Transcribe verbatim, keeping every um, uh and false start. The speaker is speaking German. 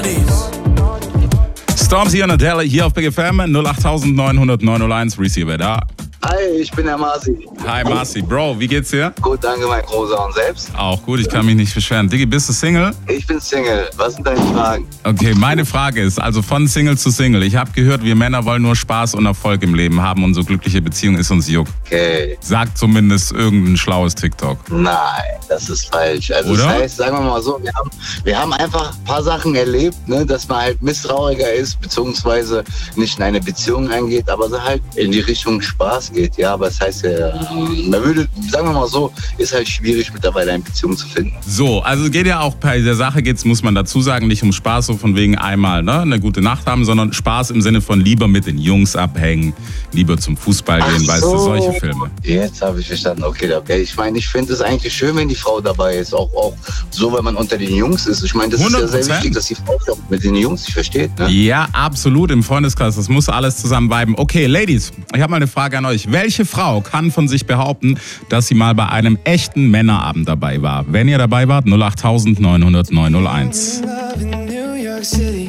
Stormzy und Adele hier auf Big F M null acht neun null null neun eins, Receiver da. Hi, ich bin der Marci. Hi Marci, Bro, wie geht's dir? Gut, danke mein Großer, und selbst? Auch gut, ich kann mich nicht beschweren. Diggi, bist du Single? Ich bin Single. Was sind deine Fragen? Okay, meine Frage ist, also von Single zu Single. Ich habe gehört, wir Männer wollen nur Spaß und Erfolg im Leben haben und so glückliche Beziehung ist uns juckt. Okay. Sagt zumindest irgendein schlaues TikTok. Nein, das ist falsch. Also Oder? Das heißt, sagen wir mal so, wir haben, wir haben einfach ein paar Sachen erlebt, ne, dass man halt misstrauiger ist, beziehungsweise nicht in eine Beziehung eingeht, aber so halt in die Richtung Spaß geht. Ja, aber das heißt ja, man würde, sagen wir mal so, ist halt schwierig mittlerweile eine Beziehung zu finden. So, also geht ja auch bei der Sache geht's, muss man dazu sagen, nicht um Spaß, so von wegen einmal ne, eine gute Nacht haben, sondern Spaß im Sinne von lieber mit den Jungs abhängen, lieber zum Fußball gehen, Ach weißt so. du, solche Filme. Jetzt habe ich verstanden. Okay, okay. Ich meine, ich finde es eigentlich schön, wenn die Frau dabei ist. Auch, auch so, wenn man unter den Jungs ist. Ich meine, das hundert ist ja Prozent. sehr wichtig, dass die Frau auch mit den Jungs sich versteht. Ne? Ja, absolut, im Freundeskreis, das muss alles zusammen viben. Okay, Ladies, ich habe mal eine Frage an euch. Welche Frau kann von sich behaupten, dass sie mal bei einem echten Männerabend dabei war? Wenn ihr dabei wart, null acht neun null null neun null eins. Love in New York City.